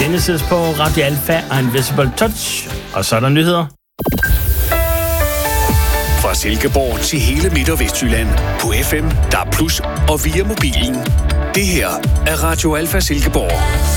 Genesis på Radio Alpha og Invisible Touch. Og så er der nyheder. Fra Silkeborg til hele Midt- og Vestjylland på FM, DAB+ og via mobilen. Det her er Radio Alpha Silkeborg.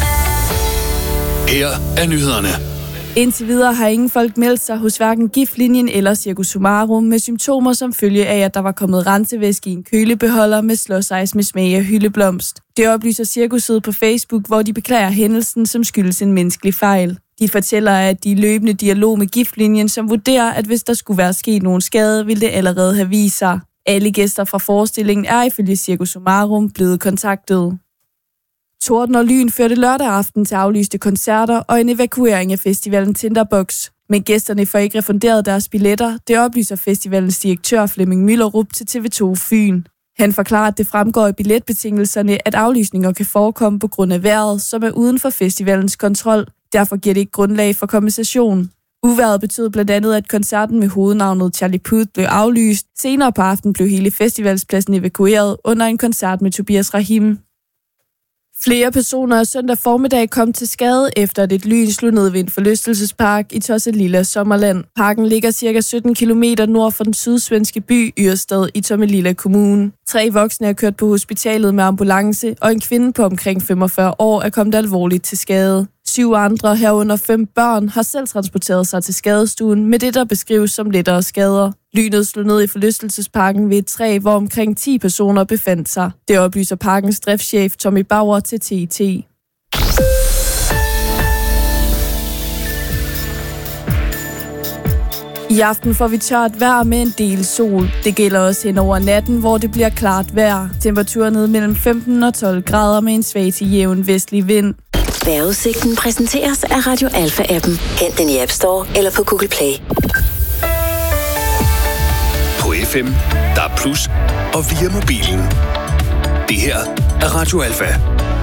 Her er nyhederne. Indtil videre har ingen folk meldt sig hos hverken Giftlinjen eller Cirkus Summarum med symptomer som følge af, at der var kommet rensevæske i en kølebeholder med slåsejs med smag af hyldeblomst. Det oplyser cirkuset på Facebook, hvor de beklager hændelsen, som skyldes en menneskelig fejl. De fortæller, at de er i løbende dialog med Giftlinjen, som vurderer, at hvis der skulle være sket nogen skade, ville det allerede have vist sig. Alle gæster fra forestillingen er ifølge Cirkus Summarum blevet kontaktet. Torden og lyn førte lørdag aften til aflyste koncerter og en evakuering af festivalen Tinderbox. Men gæsterne får ikke refunderet deres billetter. Det oplyser festivalens direktør Flemming Møllerup til TV2 Fyn. Han forklarer, at det fremgår i billetbetingelserne, at aflysninger kan forekomme på grund af vejret, som er uden for festivalens kontrol. Derfor giver det ikke grundlag for kompensation. Uvejret betød blandt andet, at koncerten med hovednavnet Charlie Puth blev aflyst. Senere på aftenen blev hele festivalspladsen evakueret under en koncert med Tobias Rahim. Flere personer søndag formiddag kom til skade efter, at et lyn slog ned ved en forlystelsespark i Tosselilla, Sommerland. Parken ligger ca. 17 km nord for den sydsvenske by Ørestad i Tomelilla Kommune. 3 voksne er kørt på hospitalet med ambulance, og en kvinde på omkring 45 år er kommet alvorligt til skade. 7 andre, herunder 5 børn, har selv transporteret sig til skadestuen med det, der beskrives som lettere skader. Lynet slog ned i forlystelsesparken ved et træ, hvor omkring 10 personer befandt sig. Det oplyser parkens driftschef Tommy Bauer til TT. I aften får vi tørt vejr med en del sol. Det gælder også hen over natten, hvor det bliver klart vejr. Temperaturen ned mellem 15 og 12 grader med en svag til jævn vestlig vind. Vejrudsigten præsenteres af Radio Alpha-appen. Hent den i App Store eller på Google Play. På FM, DAB+ og via mobilen. Det her er Radio Alpha.